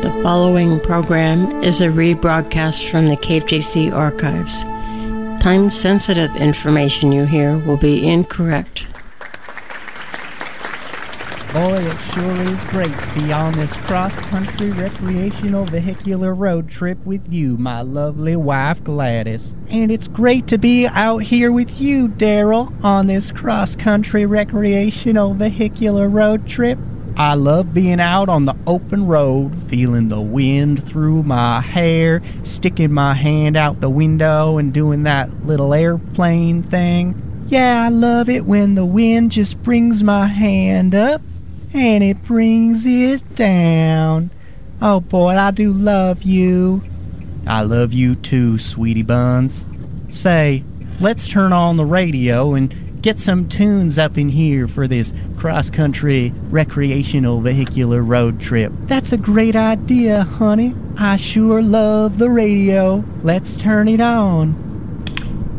The following program is a rebroadcast from the KFJC archives. Time-sensitive information you hear will be incorrect. Boy, it sure is great to be on this cross-country recreational vehicular road trip with you, my lovely wife Gladys. And it's great to be out here with you, Daryl, on this cross-country recreational vehicular road trip. I love being out on the open road, feeling the wind through my hair, sticking my hand out the window and doing that little airplane thing. Yeah, I love it when the wind just brings my hand up and it brings it down. Oh boy, I do love you. I love you too, sweetie buns. Say, let's turn on the radio and get some tunes up in here for this cross-country recreational vehicular road trip. That's a great idea, honey. I sure love the radio. Let's turn it on.